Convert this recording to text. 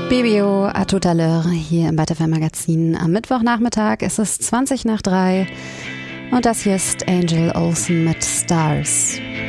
BBO à tout à l'heure hier im BetFM Magazin. Am Mittwochnachmittag ist es 3:20 und das hier ist Angel Olsen mit Stars.